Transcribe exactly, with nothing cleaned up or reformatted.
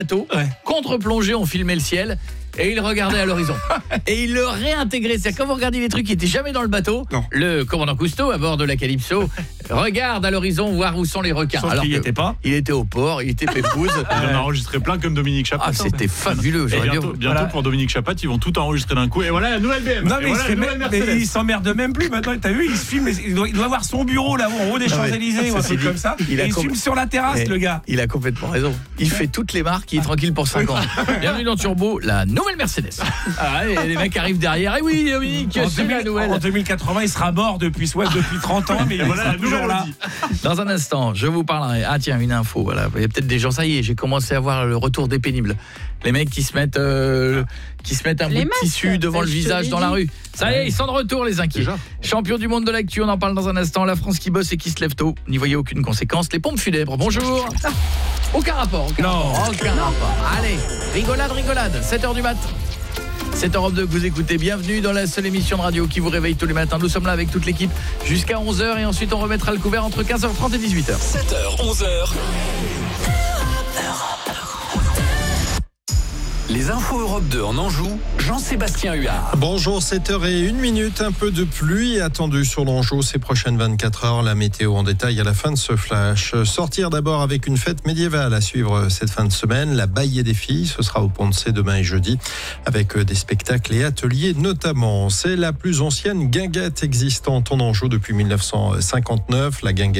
bateau, Ouais. contre-plongée, on filmait le ciel et il regardait à l'horizon. Et il le réintégrait. C'est quand vous regardez les trucs qui étaient jamais dans le bateau, Non. le commandant Cousteau à bord de la Calypso regarde à l'horizon voir où sont les requins. Sauf Alors qu'il y que était pas. Il était au port, il était pépouze. Il en a enregistré plein comme Dominique Chapat. Ah, c'était fabuleux. Et J'aurais bien- bientôt, bientôt Voilà. pour Dominique Chapat, ils vont tout enregistrer d'un coup. Et voilà la nouvelle B M. Non Et mais, il, voilà se la fait nouvelle même- mais Mercedes. il s'emmerde même plus maintenant. T'as vu, il se filme, mais il doit, il doit avoir son bureau là-haut en haut des Non, mais Champs-Élysées ou un ceci truc dit, comme ça. il Et a il se com- filme sur la terrasse, Eh, le gars. Il a complètement raison. Il fait toutes les marques, il est tranquille pour cinq ans. Bienvenue dans Turbo, la nouvelle Mercedes. Ah, et les mecs arrivent derrière. Et oui, Dominique, En, c'est la 2000 nouvelle. en deux mille quatre-vingts, il sera mort depuis, ouais, depuis trente ans, mais Et il voilà sera la toujours nouvelle là. Audi. Dans un instant, je vous parlerai. Ah tiens, une info, voilà. Il y a peut-être des gens, ça y est, j'ai commencé à voir le retour des pénibles. Les mecs qui se mettent euh, qui se mettent un Les bout de masques, tissu devant ça, le je te visage l'ai dans dit. la rue. Ça y est, ils sont de retour, les inquiets. Déjà. Champion du monde de l'actu, on en parle dans un instant. La France qui bosse et qui se lève tôt. N'y voyez aucune conséquence. Les pompes funèbres, bonjour. Aucun rapport. Aucun Non. rapport, aucun rapport. Allez, rigolade, rigolade. sept heures du mat. C'est Europe deux que vous écoutez. Bienvenue dans la seule émission de radio qui vous réveille tous les matins. Nous sommes là avec toute l'équipe jusqu'à onze heures et ensuite on remettra le couvert entre quinze heures trente et dix-huit heures. sept heures, onze heures. Les infos Europe deux en Anjou, Jean-Sébastien Huard. Bonjour, sept heures une minute, un peu de pluie attendue sur l'Anjou ces prochaines vingt-quatre heures. La météo en détail à la fin de ce flash. Sortir d'abord avec une fête médiévale à suivre cette fin de semaine. La Baillée des filles, ce sera au Pont de Cé demain et jeudi avec des spectacles et ateliers notamment. C'est la plus ancienne guinguette existante en Anjou depuis mille neuf cent cinquante-neuf. La guinguette